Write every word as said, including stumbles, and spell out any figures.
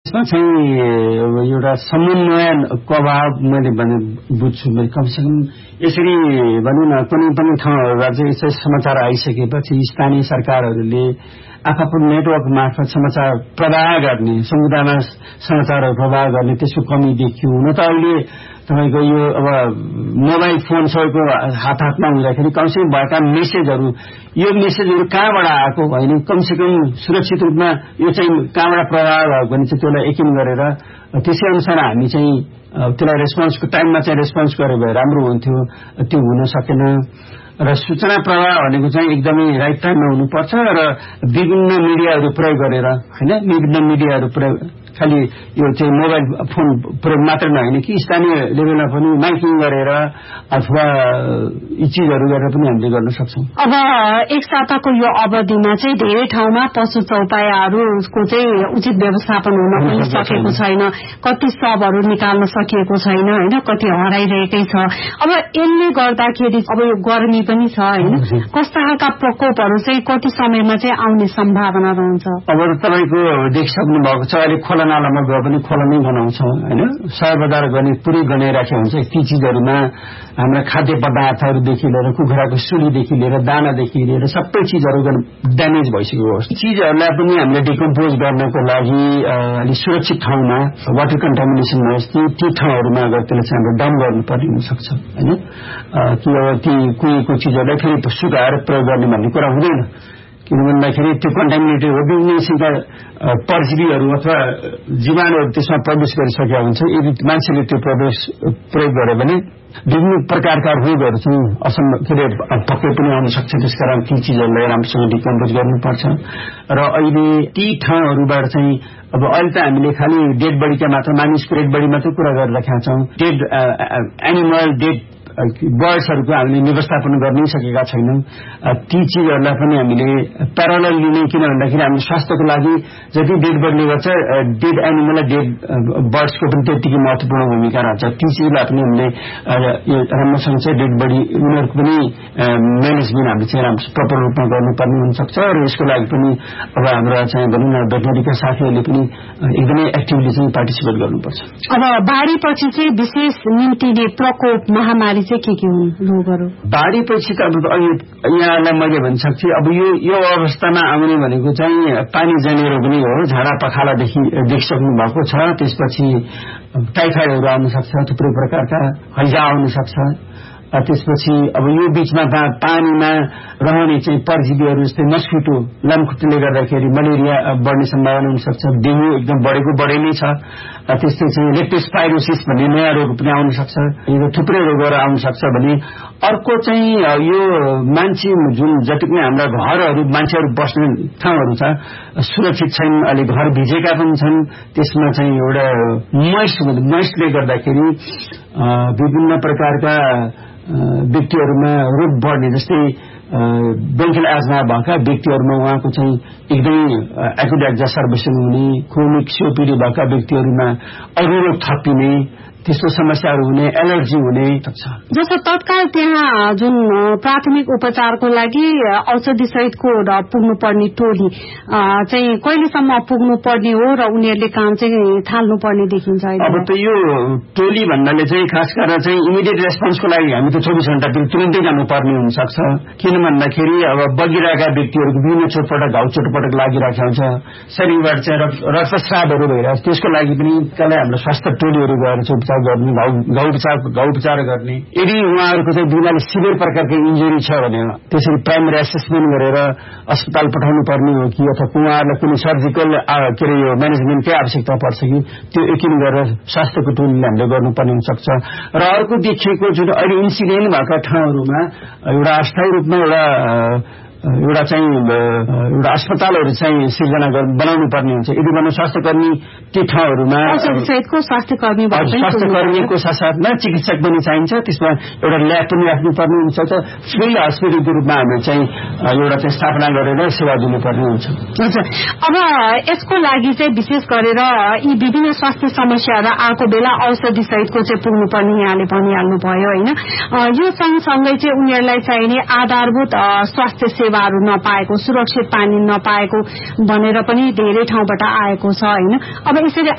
चाहिँ एउटा समन्वयको अभाव मैले भने बुझ्छु। मैले कमसेकम यसरी भनौँ न कुनै पनि ठाउँहरूमा चाहिँ यसरी समाचार आइसकेपछि स्थानीय सरकारहरूले आफ्नो नेटवर्क मार्फत समाचार प्रवाह गर्ने, समुदायमा समाचारहरू प्रवाह गर्ने त्यसको कमी देखियो। हुन त अहिले तपाईको यो अब मोबाइल फोन सबैको हात हातमा हुँदाखेरि कमसेकम भएका मेसेजहरू यो मेसेजहरू कहाँबाट आएको होइन, कमसेकम सुरक्षित रूपमा यो चाहिँ कहाँबाट प्रवाह भएको भने चाहिँ त्यसलाई यकिन गरेर त्यसै अनुसार हामी चाहिँ त्यसलाई रेस्पोन्सको टाइममा चाहिँ रेस्पोन्स गरे भए राम्रो हुन्थ्यो। त्यो हुन सकेन र सूचना प्रवाह भनेको चाहिँ एकदमै राइट टाइममा हुनुपर्छ र विभिन्न मिडियाहरू प्रयोग गरेर हैन, विभिन्न मिडियाहरू प्रयोग खालि यो चाहिँ मोबाइल फोन प्रयोग मात्र नहोइन कि स्थानीय लेभलमा पनि माइकिङ गरेर अथवा यी चिजहरू गरेर पनि हामीले गर्न सक्छौँ। अब एक साताको यो अवधिमा चाहिँ धेरै ठाउँमा पशु चौपायाहरूको चाहिँ उचित व्यवस्थापन हुन पनि सकेको छैन, कति शवहरू निकाल्न सकिएको छैन होइन, कति हराइरहेकै छ। अब यसले गर्दाखेरि अब यो गर्मी पनि छ होइन, कस्ता खालका प्रकोपहरू चाहिँ कति समयमा चाहिँ आउने सम्भावना रहन्छ? अब तपाईँको देखिसक्नु भएको छ अहिले खोला नालामा गए पनि खोला नै गनाउँछ होइन, सहर बजार गर्ने पुरै गनाइराखेको हुन्छ। ती चिजहरूमा हाम्रा खाद्य पदार्थहरूदेखि लिएर कुखुराको सुलीदेखि लिएर दानादेखि लिएर सबै चिजहरू ड्यामेज भइसकेको हो। चिजहरूलाई पनि हामीले डिकम्पोज गर्नको लागि अलिक सुरक्षित ठाउँमा वाटर कन्टामिनेसन नहोस् ती ठाउँहरूमा गएर त्यसलाई चाहिँ हामीले डम्प गर्नुपर्ने हुनसक्छ होइन, कि अब ती कुहिएको चिजहरूलाई फेरि सुकाएर प्रयोग गर्ने भन्ने कुरा हुँदैन। किन भन्दाखेरि त्यो कन्टामिनेटेड हो, विभिन्न किसिमका परजीवीहरू अथवा जीवाणुहरू त्यसमा प्रवेश गरिसकेका हुन्छ। यदि मान्छेले त्यो प्रवेश प्रयोग गर्यो भने विभिन्न प्रकारका रोगहरू चाहिँ असम के अरे पक्कै पनि आउन सक्छ। त्यसकारण ती चिजहरूलाई राम्रोसँग डिकम्पोज गर्नुपर्छ र अहिले ती ठाउँहरूबाट चाहिँ अब अहिले त हामीले खालि डेड बडीका मात्र मानिसको डेड बडी मात्रै कुरा गरिरहेका छौँ। डेड एनिमल डेड बर्ड्सहरूको हामीले व्यवस्थापन गर्नै सकेका छैनौँ। ती चिजहरूलाई पनि हामीले प्यारलल लिने, किन भन्दाखेरि हाम्रो स्वास्थ्यको लागि जति डेड बडीले गर्छ डेड एनिमल र डेड बर्ड्सको पनि त्यतिकै महत्त्वपूर्ण भूमिका रहन्छ। ती चिजलाई पनि हामीले यो राम्रोसँग चाहिँ डेड बडी उनीहरूको पनि म्यानेजमेन्ट हामीले चाहिँ राम्रो प्रपर रूपमा गर्नुपर्ने हुनसक्छ र यसको लागि पनि अब हाम्रो चाहिँ भनौँ न भेटनरीका साथीहरूले पनि एकदमै एक्टिभली चाहिँ पार्टिसिपेट गर्नुपर्छ। अब बाढीपछि चाहिँ विशेष निम्तिने प्रकोप महामारी चाहिँ के के हुन् रोगहरू? बाढीपछि त अब यहाँलाई मैले भनिसक्छु अब यो यो अवस्थामा आउने भनेको चाहिँ पानी जनेरो पनि हो, झाडा पखालादेखि देखिसक्नु भएको छ। त्यसपछि टाइफाइडहरू आउन सक्छ, थुप्रै प्रकारका हैजा आउन सक्छ। त्यसपछि अब यो बीचमा पानीमा रहने चाहिँ परजीवीहरू जस्तै मस्किटो लामखुट्टेले गर्दाखेरि मलेरिया बढ्ने सम्भावना हुन सक्छ। डेंगू एकदम बढेको बढे नै छ। त्यस्तै चाहिँ लेप्टोस्पाइरोसिस भन्ने नयाँ रोग पनि आउन सक्छ। यो थुप्रै रोगहरू आउन सक्छ भने अर्को चाहिँ यो मान्छे जुन जति पनि हाम्रा घरहरू मान्छेहरू बस्ने ठाउँहरू छ सुरक्षित छैन, अलि घर भिजेका पनि छन्। त्यसमा चाहिँ एउटा मोइस्ट मोइस्टले गर्दाखेरि विभिन्न प्रकारका व्यक्तिहरूमा रोग बढ्ने जस्तै ब्रोन्कियल एजमा भएका व्यक्तिहरूमा उहाँको चाहिँ एकदमै एक्युट एक्जासर्बेसन हुने, क्रोनिक सिओपीडी भएका व्यक्तिहरूमा अरू रोग थपिने, त्यस्तो समस्याहरू हुने, एलर्जी हुने सक्छ। जस्तो तत्काल त्यहाँ जुन प्राथमिक उपचारको लागि औषधि सहितको पुग्नुपर्ने टोली चाहिँ कहिलेसम्म पुग्नु पर्ने हो र उनीहरूले काम चाहिँ थाल्नु पर्ने देखिन्छ? अब त यो टोली भन्नाले चाहिँ खास गरेर चाहिँ इमिडिएट रेस्पोन्सको लागि हामी त चौबिस घण्टातिर तुरन्तै जानुपर्ने हुनसक्छ। किन भन्दाखेरि अब बगिरहेका व्यक्तिहरूको विभिन्न चोटपटक घाउ चोटपटक लागिरहेको हुन्छ, शरीरबाट चाहिँ रक्तस्रावहरू भइरहेको, त्यसको लागि पनि कहिले हाम्रो स्वास्थ्य टोलीहरू गएर उपचार गर्ने, घाउ उपचार घाउ उपचार गर्ने। यदि उहाँहरूको चाहिँ बिमारी सिभियर प्रकारको इन्जुरी छ भने त्यसरी प्राइमेरी एसेसमेन्ट गरेर अस्पताल पठाउनु पर्ने हो कि अथवा उहाँहरूलाई कुनै सर्जिकल के अरे यो म्यानेजमेन्टकै आवश्यकता पर्छ कि त्यो यकिन गरेर स्वास्थ्यको टोलीले हामीले गर्नुपर्ने हुनसक्छ। र अर्को देखिएको जुन अहिले इन्सिडेन्ट भएका ठाउँहरूमा एउटा अस्थायी रूपमा एउटा एउटा चाहिँ एउटा अस्पतालहरू चाहिँ सिर्जना बनाउनु पर्ने हुन्छ। यदि भनौँ स्वास्थ्यकर्मी ती ठाउँहरूमा स्वास्थ्य कर्मी स्वास्थ्य कर्मीको साथसाथमा चिकित्सक पनि चाहिन्छ। त्यसमा एउटा ल्याब पनि राख्नुपर्ने हुन्छ। फिल्ड हस्पिटलको रूपमा हामीले चाहिँ एउटा चाहिँ स्थापना गरेर सेवा दिनुपर्ने हुन्छ। हजुर, अब यसको लागि चाहिँ विशेष गरेर यी विभिन्न स्वास्थ्य समस्याहरू आएको बेला औषधि सहितको चाहिँ पुग्नुपर्ने यहाँले भनिहाल्नु भयो होइन। यो सँगसँगै चाहिँ उनीहरूलाई चाहिने आधारभूत स्वास्थ्य सेवाहरू नपाएको, सुरक्षित पानी नपाएको भनेर पनि धेरै ठाउँबाट आएको छ होइन। अब यसरी